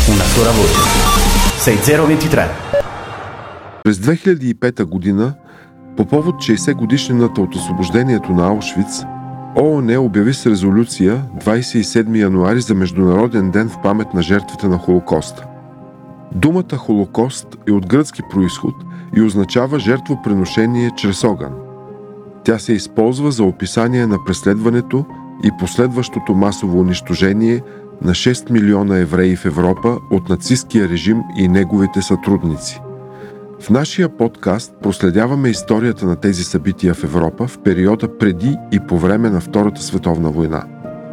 Una sola voce. 6023. През 2005 година, по повод 60 годишнината от освобождението на Аушвиц, ООН обяви с резолюция 27 януари за Международен ден в памет на жертвите на Холокоста. Думата Холокост е от гръцки произход и означава жертвоприношение чрез огън. Тя се използва за описание на преследването и последващото масово унищожение на 6 милиона евреи в Европа от нацисткия режим и неговите сътрудници. В нашия подкаст проследяваме историята на тези събития в Европа в периода преди и по време на Втората световна война.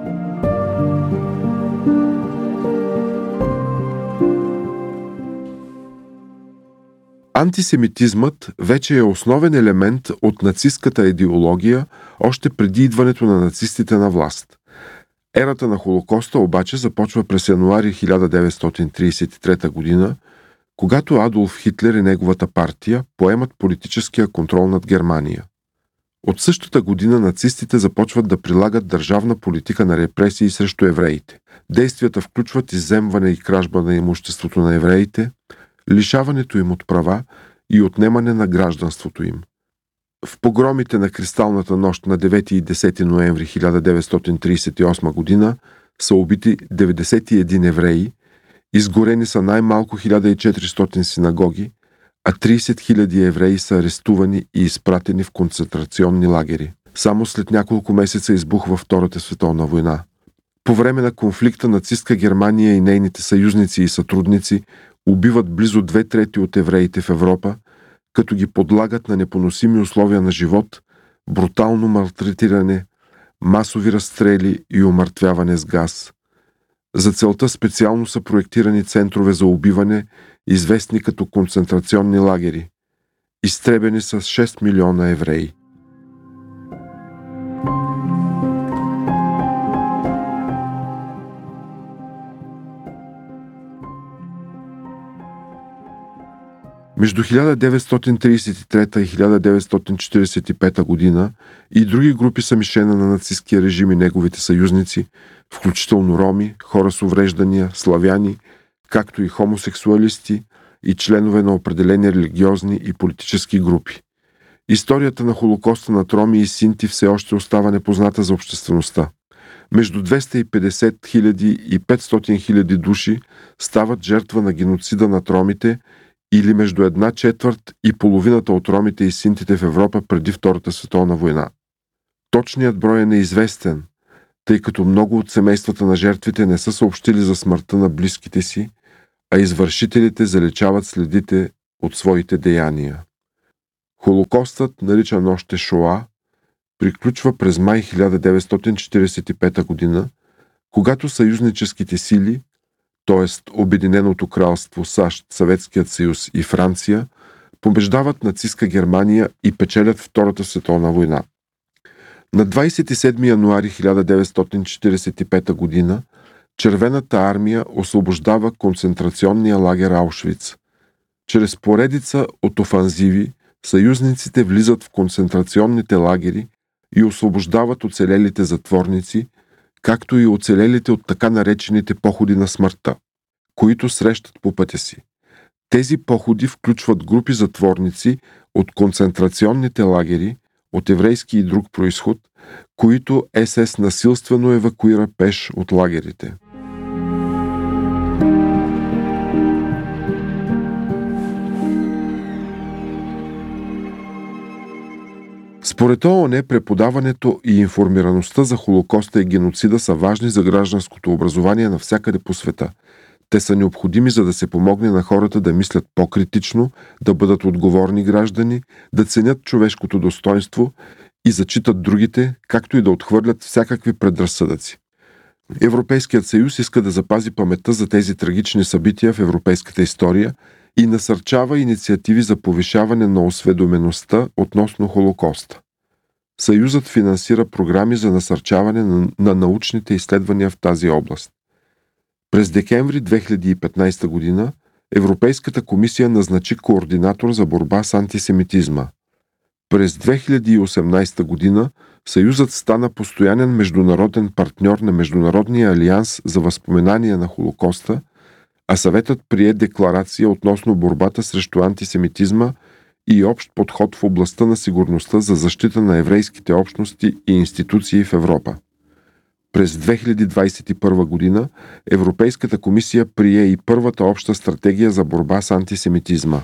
Антисемитизмът вече е основен елемент от нацистката идеология още преди идването на нацистите на власт. Ерата на Холокоста обаче започва през януари 1933 година, когато Адолф Хитлер и неговата партия поемат политическия контрол над Германия. От същата година нацистите започват да прилагат държавна политика на репресии срещу евреите. Действията включват изземване и кражба на имуществото на евреите, лишаването им от права и отнемане на гражданството им. В погромите на Кристалната нощ на 9 и 10 ноември 1938 година са убити 91 евреи, изгорени са най-малко 1400 синагоги, а 30 000 евреи са арестувани и изпратени в концентрационни лагери. Само след няколко месеца избухва Втората световна война. По време на конфликта нацистка Германия и нейните съюзници и сътрудници убиват близо 2/3 от евреите в Европа, като ги подлагат на непоносими условия на живот, брутално малтретиране, масови разстрели и умъртвяване с газ. За целта специално са проектирани центрове за убиване, известни като концентрационни лагери. Изтребени са 6 милиона евреи. Между 1933 и 1945 година и други групи са мишена на нацисткия режим и неговите съюзници, включително роми, хора с увреждания, славяни, както и хомосексуалисти и членове на определени религиозни и политически групи. Историята на Холокоста над роми и синти все още остава непозната за обществеността. Между 250 000 и 500 000 души стават жертва на геноцида над ромите или между 1/4 и половината от ромите и синтите в Европа преди Втората световна война. Точният брой е неизвестен, тъй като много от семействата на жертвите не са съобщили за смъртта на близките си, а извършителите заличават следите от своите деяния. Холокостът, наричан още Шоа, приключва през май 1945 година, когато съюзническите сили, т.е. Обединеното кралство, САЩ, Съветският съюз и Франция, побеждават нацистка Германия и печелят Втората световна война. На 27 януари 1945 година Червената армия освобождава концентрационния лагер Аушвиц. Чрез поредица от офанзиви съюзниците влизат в концентрационните лагери и освобождават оцелелите затворници, както и оцелелите от така наречените походи на смъртта, които срещат по пътя си. Тези походи включват групи затворници от концентрационните лагери, от еврейски и друг произход, които СС насилствено евакуира пеш от лагерите. Според ООН, преподаването и информираността за Холокоста и геноцида са важни за гражданското образование навсякъде по света. Те са необходими, за да се помогне на хората да мислят по-критично, да бъдат отговорни граждани, да ценят човешкото достоинство и зачитат другите, както и да отхвърлят всякакви предразсъдъци. Европейският съюз иска да запази паметта за тези трагични събития в европейската история и насърчава инициативи за повишаване на осведомеността относно Холокоста. Съюзът финансира програми за насърчаване на научните изследвания в тази област. През декември 2015 година Европейската комисия назначи координатор за борба с антисемитизма. През 2018 година Съюзът стана постоянен международен партньор на Международния алианс за възпоменание на Холокоста, а съветът прие декларация относно борбата срещу антисемитизма и общ подход в областта на сигурността за защита на еврейските общности и институции в Европа. През 2021 година Европейската комисия прие и първата обща стратегия за борба с антисемитизма.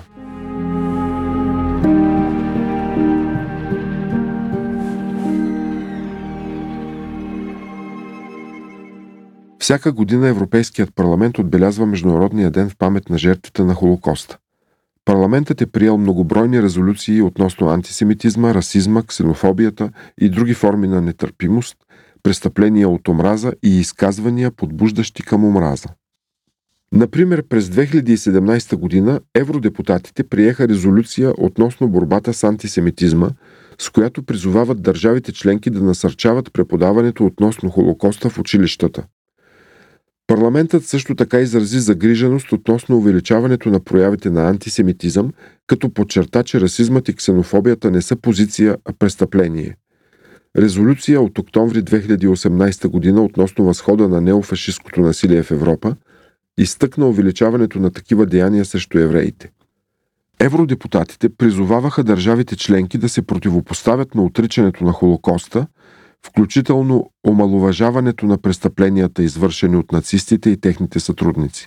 Всяка година Европейският парламент отбелязва Международния ден в памет на жертвите на Холокоста. Парламентът е приел многобройни резолюции относно антисемитизма, расизма, ксенофобията и други форми на нетърпимост, престъпления от омраза и изказвания, подбуждащи към омраза. Например, през 2017 година евродепутатите приеха резолюция относно борбата с антисемитизма, с която призовават държавите членки да насърчават преподаването относно Холокоста в училищата. Парламентът също така изрази загриженост относно увеличаването на проявите на антисемитизъм, като подчерта, че расизмът и ксенофобията не са позиция, а престъпление. Резолюция от октомври 2018 година относно възхода на неофашисткото насилие в Европа изтъкна увеличаването на такива деяния срещу евреите. Евродепутатите призоваваха държавите членки да се противопоставят на отричането на Холокоста, включително омаловажаването на престъпленията, извършени от нацистите и техните сътрудници.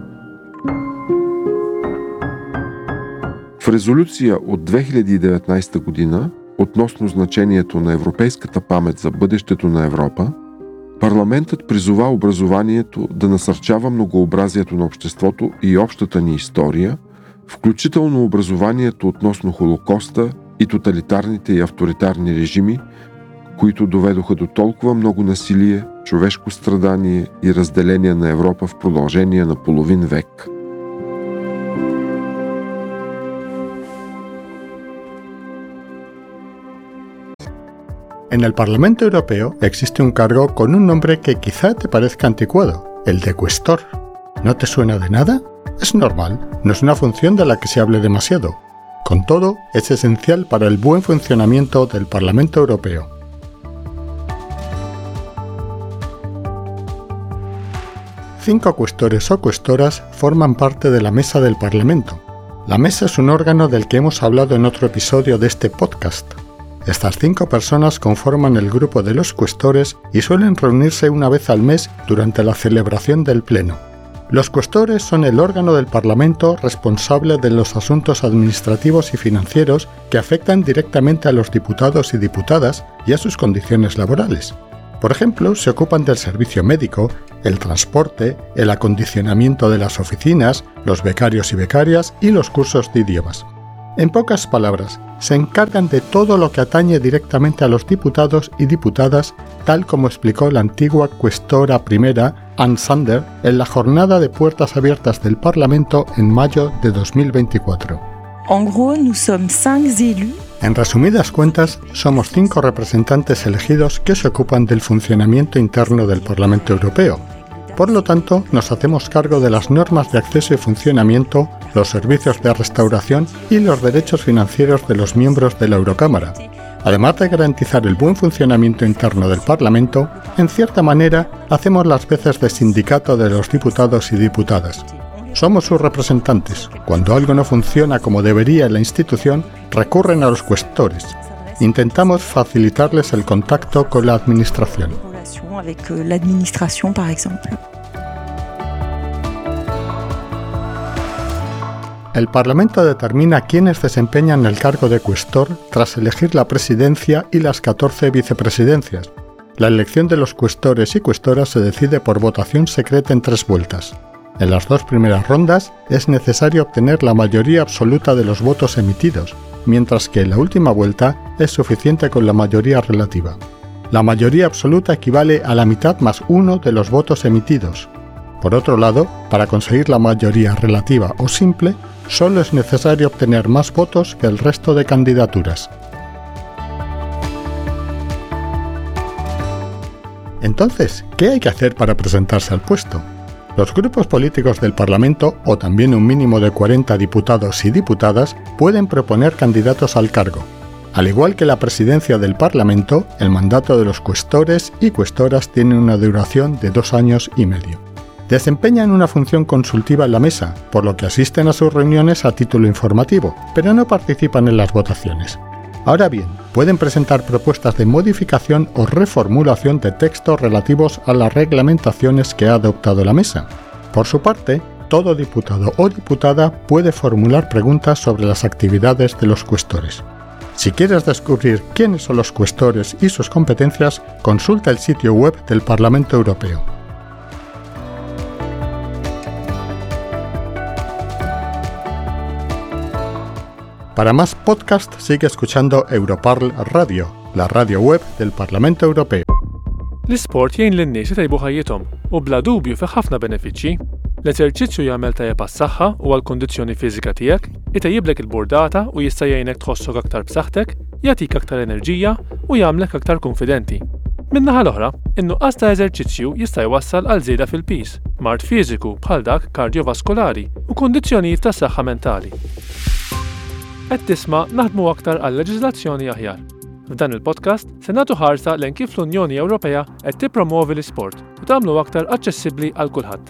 В резолюция от 2019 година относно значението на европейската памет за бъдещето на Европа, парламентът призова образованието да насърчава многообразието на обществото и общата ни история, включително образованието относно Холокоста и тоталитарните и авторитарни режими, които доведоха до толкова много насилие, човешко страдание и разделение на Европа в продължение на половин век. En el Parlamento Europeo existe un cargo con un nombre que quizá te parezca anticuado, el de cuestor. ¿No te suena de nada? Es normal, no es una función de la que se hable demasiado. Con todo, es esencial para el buen funcionamiento del Parlamento Europeo. Cinco cuestores o cuestoras forman parte de la Mesa del Parlamento. La Mesa es un órgano del que hemos hablado en otro episodio de este podcast. Estas 5 personas conforman el grupo de los cuestores y suelen reunirse una vez al mes durante la celebración del Pleno. Los cuestores son el órgano del Parlamento responsable de los asuntos administrativos y financieros que afectan directamente a los diputados y diputadas y a sus condiciones laborales. Por ejemplo, se ocupan del servicio médico, el transporte, el acondicionamiento de las oficinas, los becarios y becarias y los cursos de idiomas. En pocas palabras, se encargan de todo lo que atañe directamente a los diputados y diputadas, tal como explicó la antigua cuestora primera, Ann Sander, en la jornada de puertas abiertas del Parlamento en mayo de 2024. En gros, nous sommes 5 élus. En resumidas cuentas, somos 5 representantes elegidos que se ocupan del funcionamiento interno del Parlamento Europeo. Por lo tanto, nos hacemos cargo de las normas de acceso y funcionamiento, los servicios de restauración y los derechos financieros de los miembros de la Eurocámara. Además de garantizar el buen funcionamiento interno del Parlamento, en cierta manera, hacemos las veces de sindicato de los diputados y diputadas. Somos sus representantes. Cuando algo no funciona como debería en la institución, recurren a los cuestores. Intentamos facilitarles el contacto con la administración. Avec l'administration, par exemple. El Parlamento determina quiénes desempeñan el cargo de cuestor tras elegir la presidencia y las 14 vicepresidencias. La elección de los cuestores y cuestoras se decide por votación secreta en 3 vueltas. En las 2 primeras rondas es necesario obtener la mayoría absoluta de los votos emitidos, mientras que en la última vuelta es suficiente con la mayoría relativa. La mayoría absoluta equivale a la mitad más 1 de los votos emitidos. Por otro lado, para conseguir la mayoría relativa o simple, solo es necesario obtener más votos que el resto de candidaturas. Entonces, ¿qué hay que hacer para presentarse al puesto? Los grupos políticos del Parlamento, o también un mínimo de 40 diputados y diputadas, pueden proponer candidatos al cargo. Al igual que la presidencia del Parlamento, el mandato de los cuestores y cuestoras tiene una duración de 2 años y medio. Desempeñan una función consultiva en la mesa, por lo que asisten a sus reuniones a título informativo, pero no participan en las votaciones. Ahora bien, pueden presentar propuestas de modificación o reformulación de textos relativos a las reglamentaciones que ha adoptado la mesa. Por su parte, todo diputado o diputada puede formular preguntas sobre las actividades de los cuestores. Si quieres descubrir quiénes son los cuestores y sus competencias, consulta el sitio web del Parlamento Europeo. Para más podcast, sigue escuchando Europarl Radio, la radio web del Parlamento Ewropew. L-isport jgħin lin-nies jitgħibu ħajjithom u bla dubju fi ħafna benefiċċji. L-eżerċizzju jagħmel tajjeb għas-saħħa u għall-kundizzjoni fiżika tiegħek, itejjiblek il-burdata u jista' jgħinek tħossok aktar b'saħħtek, jagħtik aktar enerġija u jagħmlek aktar konfidenti. Min-naħa l-oħra, in-nuqqas ta' eżerċizzju jista' jwassal għal żieda fil-piż, mard fiżiku bħal dak kardiovaskolari u kundizzjonijiet tas saħħa mentali. Qed tisma' naħdmu aktar għal leġiżlazzjoni aħjar. F'dan il-podcast se nagħtu ħarsa lejn kif l-Unjoni Ewropea qed tippromovi l-isport u tagħmlu aktar aċċessibbli għal kulħadd.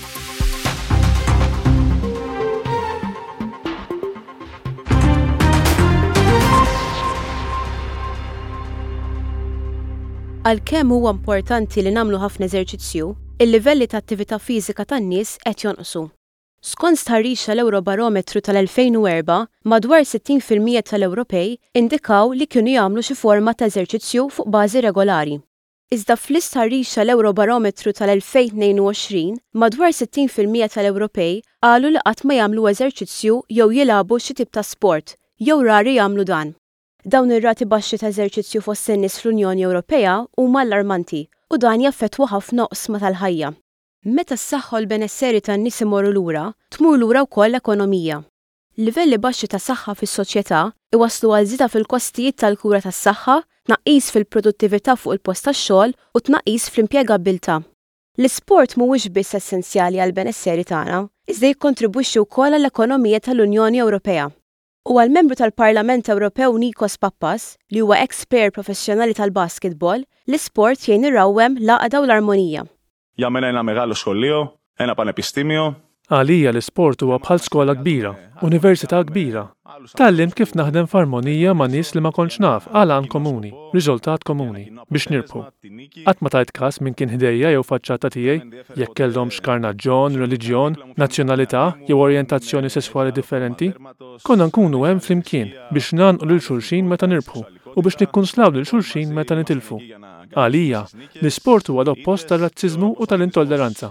Għalkemm huwa importanti li nagħmlu ħafna eżerċizzju, il-livelli ta' attività fiżika tan-nies qed jonqsu. Skont stħarrixa l-Eurobarometru tal-2004, madwar 60% tal-Ewropej indikaw li kienu jagħmlu xi forma ta' eżerċizzju fuq bażi regolari. Iżda fl-istħarrixa l-Eurobarometru tal-2022, madwar 60% tal-Ewropej qalu li qatt ma jagħmlu eżerċizzju jew jilagħbu xi tip ta' sport, jew rari jagħmlu dan. Dawn ir-rati baxxi ta' eżerċizzju fost in-nies fl-Unjoni Ewropea huma allarmanti u dan jaffettwa ħafna oqsma tal-ħajja. Meta s-saħħa u l-benesseri tan-nies imorru lura, tmur lura wkoll l-ekonomija. Livelli baxxi ta' saħħa fis-soċjetà iwasslu għal żieda fil-kostijiet tal-kura tas-saħħa, tnaqqis fil-produttività fuq il-post tax-xogħol u tnaqqis fl-impjegabilità. L-isport mhuwiex biss essenzjali għall benesseri tagħna, iżda jikkontribwixxi wkoll għall-ekonomija tal-Unjoni Ewropea. U għall-membru tal-Parlament Ewropew Nikos Pappas, li huwa ex-player professjonali tal-basketball, l-isport jgħin irrawwem l-għaqda u l-armonija. Για μένα είναι ένα μεγάλο σχολείο, ένα πανεπιστήμιο. Għalija l-isport huwa bħal skola kbira, università kbira. Tallimt kif naħdem f'armonija ma' nies li ma kontx naf għal għan komuni, riżultat komuni, biex nirbħu. Qatt ma tajt każ min kien ħdejja jew faċċata tiegħi jekk kellhom xkarnaġġon, reliġjon, nazzjonalità jew orjentazzjoni sesswali differenti. Konna nkunu hemm flimkien biex nagħnqu lil xulxin meta nirbħu u biex nikkunslaw lil xulxin meta nitilfu. Għalija, l-isport huwa l-oppost tal-razziżmu u tal-intolleranza.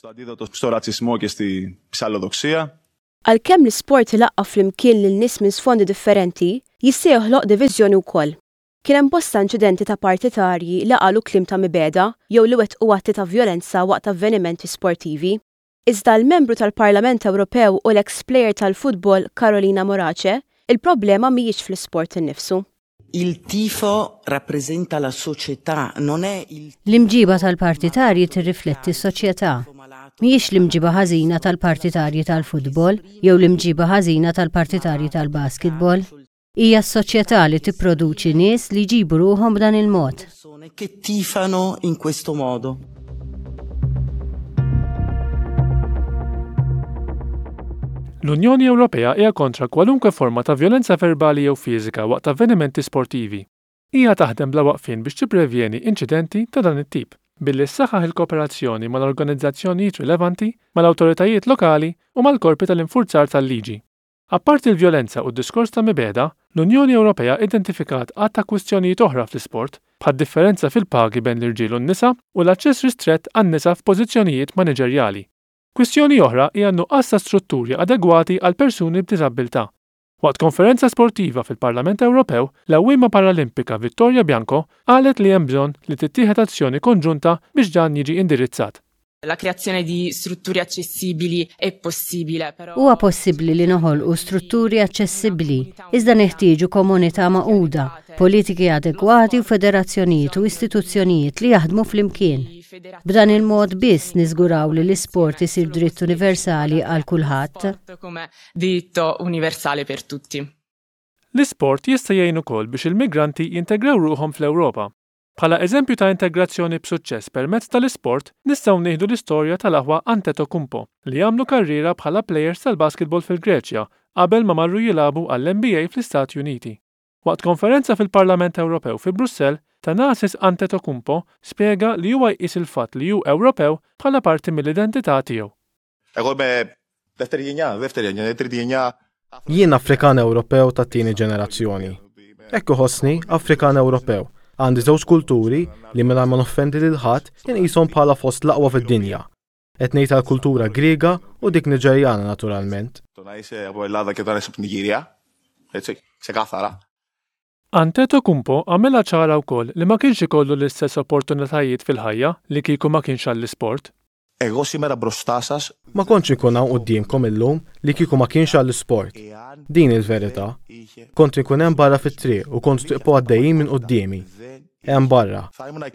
Għalkemm l-isport ilaqqaf flimkien lil nies minn sfondi differenti, jista' joħloq diviżjoni wkoll. Kien hemm bosta inċidenti ta' partitarji li qalu kliem ta' mibeda jew li wettqu atti ta' vjolenza waqt avvenimenti sportivi. Iżda l-membru tal-Parlament Ewropew u l-ex-plejer tal-futbol Carolina Morace, il-problema mhijiex fl-isport innifsu. Il tifo rappresenta la società, non è il... L-imġiba tal-partitarji tirrifletti s-soċjetà. Mhijiex l-imġiba ħażina tal-partitarji tal-futbol jew l-imġiba ħażina tal-partitarji tal-basketball. Hija s-soċjetà li tipproduċi nies li jġibu ruhom b'dan il-mod. Che tifano in questo modo. L-Unjoni Ewropea hija kontra kwalunkwe forma ta' vjolenza verbali jew fiżika waqt avvenimenti sportivi. Hija taħdem bla waqfien biex tipprevjeni inċidenti ta' dan it-tip, billi ssaħħaħ il-kooperazzjoni mal-organizzazzjonijiet rilevanti, mal-awtoritajiet lokali u mal-korpi tal-infurzar tal-liġi. Apparti l-vjolenza u d-diskors ta' mibeda, l-Unjoni Ewropea identifikat għadd ta' kwistjonijiet oħra fl-isport, bħad differenza fil-pagi bejn l-irġiel u n-nisa u l-aċċess ristrett għan-nisa f'pożizzjonijiet maniġerjali. Kwistjoni oħra hija nuqqas ta' strutturi adegwati għal persuni b'diżabilità. Waqt konferenza sportiva fil-Parlament Ewropew, l-għawwiema Paralimpika Vittoria Bianco qalet li hemm bżonn li tittieħed azzjoni konġunta biex dan jiġi indirizzat. La creazione di strutture accessibili è possibile, però... Huwa possibbli li noħolqu strutturi aċċessibbli, iżda neħtieġu komunità maquda, politiki adegwati u federazzjonijiet u istituzzjonijiet li jaħdmu flimkien. B'dan il-mod biss niżguraw li l-isport isir dritt universali għal kulħadd. Come diritto universale per tutti. L-isport jista' jgħin ukoll biex il-migranti jintegraw ruhom fl-Ewropa. Bħala eżempju ta' integrazzjoni b'suċċess permezz tal-isport, nistgħu nieħdu l-istorja tal-aħwa Antetokounmpo li għamlu karriera bħala plejers tal-basketball fil-Greċja qabel ma marru jilagħbu għall-NBA fl-Istati Uniti. Waqt konferenza fil-Parlament Ewropew fi Brussell, Thanasis Antetokounmpo spjega li huwa jqis il-fatt li hu Ewropew bħala parti mill-identità tiegħu. Jien Afrikan Ewropew ta' tieni ġenerazzjoni. Hekk iħossni Afrikan Ewropew. Għandi żewġ kulturi li mingħajr ma noffendi lil ħadd inqishom bħala fost l-aqwa fid-dinja. Qed ngħid tal-kultura Griega u dik Niġerjana naturalment. Antetokounmpo għamilha ċara wkoll li ma kienx ikollu l-istess opportunitajiet fil-ħajja li kieku ma kienx għall-isport. Ma kontx ikun hawn qudiemkom illum li kieku ma kienx għall-isport. Din il-verità. Kont ikun hemm barra fit-triq u kont tiqpu għaddejjin minn qudiemi. Hemm barra.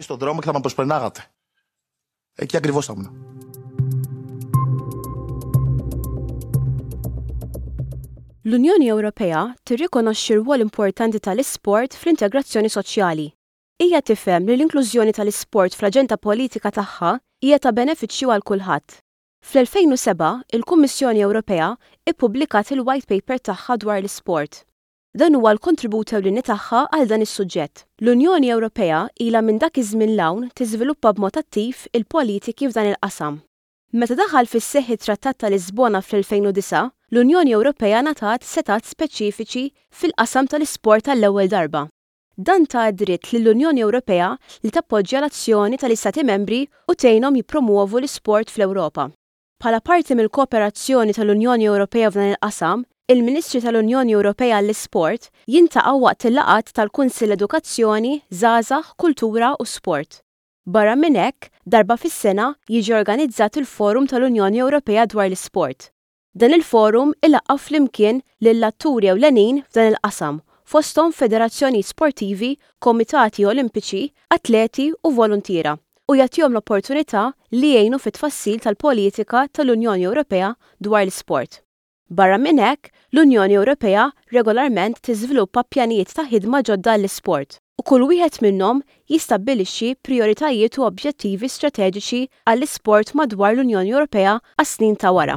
L-Unjoni Ewropea tirrikonoxxi r-rwol importanti tal-isport fl-integrazzjoni soċjali. Hija tifhem li l-inklużjoni tal-isport fl-aġenda politika tagħha hija ta' benefiċċju għal kulħadd. Fl-2007, il-Kummissjoni Ewropea ippubblikat il-White Paper tagħha dwar l-isport. Dan huwa l-kontribut ewlieni tagħha għal dan is-suġġett. L-Unjoni Ewropea ilha minn dak iż-żmien l-hawn tiżviluppa b'mod attiv il-politiki f'dan il-qasam. Meta daħal fis-seħħ it-Trattat ta' Lisbona fl-2009, l-Unjoni Ewropea ngħatat setat speċifiċi fil-qasam tal-isport għall-ewwel darba. Dan ta' dritt lill-Unjoni Ewropea li tappoġġja l-azzjoni tal-Istati membri u tgħinhom jippromuovu l-isport fl-Ewropa. Bħala parti mill-kooperazzjoni tal-Unjoni Ewropea f'dan il-qasam, il-Ministri tal-Unjoni Ewropea għall-Isport jintaqgħu waqt il-laqgħat tal-Kunsill Edukazzjoni, Żgħażagħ, Kultura u Sport. Barra minn hekk, darba fis-sena jiġi organizzat il-Forum tal-Unjoni Ewropea dwar l-isport. Dan il-forum ilaqqaf flimkien lill-atturi ewlenin f'dan il-qasam, fosthom federazzjoni sportivi, komitati olimpiċi, atleti u volontira, u jagħtihom l-opportunità li jgħinu fit-tfassil tal-politika tal-Unjoni Ewropea dwar l-isport. Barra minn hekk, l-Unjoni Ewropea regolarment tiżviluppa pjanijiet ta' ħidma ġodda l-isport, u kull wieħed minnhom jistabbilixxi prijoritajiet u objettivi strateġiċi għall-isport madwar l-Unjoni Ewropea għas-snin ta' wara.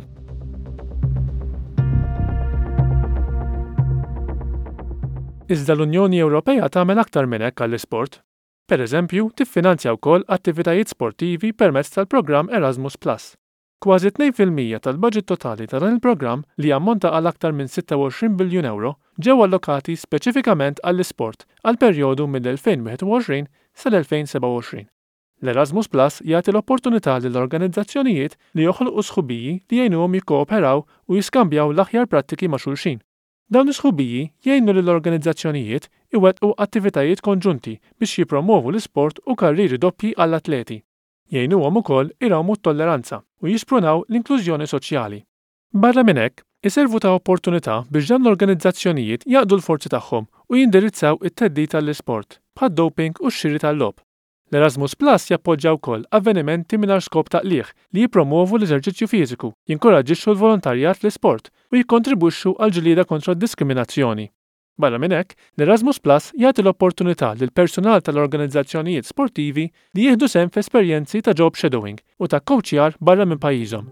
Iżda l-Unjoni Ewropea tagħmel aktar minn hekk għall-isport. Pereżempju, tiffinanzja wkoll attivitajiet sportivi permezz tal-programm Erasmus+. Kważi 2% tal-budget totali ta' dan il-programm li ammonta għal aktar minn 26 biljun euro ġew allokati speċifikament għall-isport għal perjodu mill-2021 sal-2027. L-Erasmus Plus jagħti l-opportunità lill-organizzazzjonijiet li joħolqu sħubiji li jgħinuhom jikkooperaw u jiskambjaw l-aħjar prattiki ma' xulxin. Dawn is-sħubiji jgħinu lill-organizzazzjonijiet iwettqu attivitajiet konġunti biex jippromovu l-isport u karriri doppji għall-atleti. Jgħinuhom ukoll irawmu t-tolleranza u jisprunaw l-inklużjoni soċjali. Barra minn hekk, iservu ta' opportunità biex dan l-organizzazzjonijiet jaqdu l-forzi tagħhom u jindirizzaw it-teddid tal-isport bħad-doping u x-xiri tal-lob. L-Erasmus Plus jappoġġja wkoll avvenimenti mingħajr skop taqlieħ li jippromovu l-eżerċizzju fiżiku, jinkoraġġixxu l-volontarjat fl-isport u jikkontribwixxu għal ġlieda kontra d-diskriminazzjoni. Barra minn hekk, l-Erasmus Plus jagħti l-opportunità lil personal tal-organizzazzjonijiet sportivi li jieħdu sehem f'esperjenzi ta' job shadowing u ta' coachjar barra minn pajjiżhom.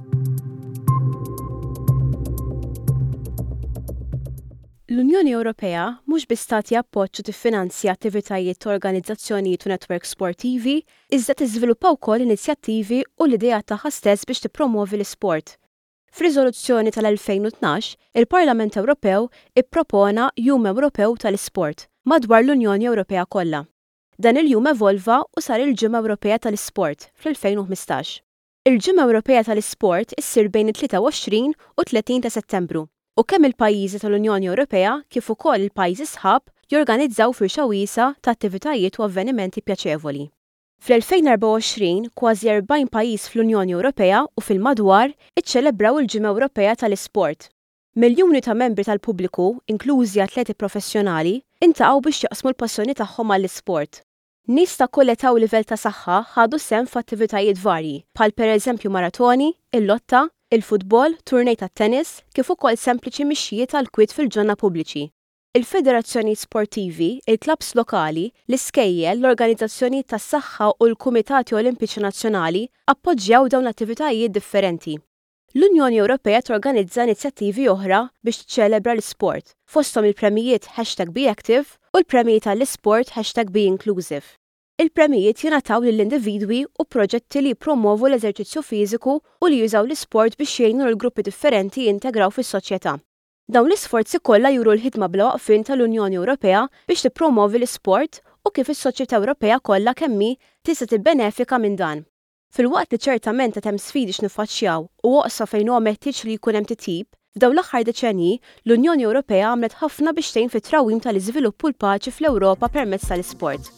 L-Unjoni Ewropea mhux biss tagħti appoġġ u tiffinanzja attivitajiet ta' organizzazzjonijiet u netwerk sportivi, iżda tiżviluppa wkoll inizjattivi u l-idea tagħha stess biex tippromovi l-isport. F'riżoluzzjoni tal-2012, il-Parlament Ewropew ippropona Jum Ewropew tal-Isport madwar l-Unjoni Ewropea kollha. Dan il-jum evolva u sar il-Ġimgħa Ewropea tal-Isport fl-2015. Il-Ġimgħa Ewropea tal-Isport issir bejn it-23 u 30 ta' Settembru. U kemm il-pajjiżi tal-Unjoni Ewropea kif ukoll il-pajjiżi sħab jorganizzaw firxa wiesa ta' attivitajiet u avvenimenti pjaċevoli. Fl-2024, kważi 40 pajjiż fl-Unjoni Ewropea u fil-madwar iċċelebraw il-Ġimgħa Ewropea tal-Isport. Miljuni ta' membri tal-pubbliku, inklużi atleti professjonali, intaqgħu biex jaqsmu l-passjoni tagħhom għall-isport. Nies ta' kull età u livell ta' saħħa ħadu sehem f'attivitajiet varji, bħal pereżempju maratoni, il-lotta, il-futbol, turnej ta' tennis, kif ukoll sempliċi mixjiet għal kwiet fil-ġonna pubbliċi. Il-federazzjoni sportivi, il-klabs lokali, l-iskejjel, l-organizzazzjoni tas-saħħa u l-Kumitati Olimpiċi Nazzjonali appoġġjaw dawn l-attivitajiet differenti. L-Unjoni Ewropea torganizza inizjattivi oħra biex tiċċelebra l-isport, fosthom il-premijiet #BeActive u l-premijiet għall-isport #BeInclusive. Il-premijiet jingħataw lill-individwi u proġetti li jippromovu l-eżerċizzju fiżiku u li jużaw l-isport biex jgħinu l-gruppi differenti jintegraw fis-soċjetà. Dawn l-isforzi kollha juru l-ħidma bla waqfien tal-Unjoni Ewropea biex tippromovi l-isport u kif is-soċjetà Ewropea kollha kemm hi tista' tibbenefika minn dan. Fil-waqt li ċertament qed hemm sfidi x'niffaċċjaw u oqsa fejn huwa meħtieġ li jkun hemm titjib, f'dawn l-aħħar deċenji l-Unjoni Ewropea għamlet ħafna biex tgħin fit-trawwim tal-iżvilupp u l-paċi fl-Ewropa permezz tal-isport.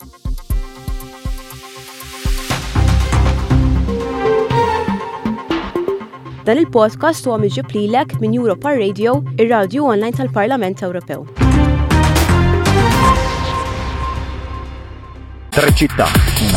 Dan il-podcast huwa miġib lilek minn Europa Radio, ir-radju online tal-Parlament Ewropew. Tre città,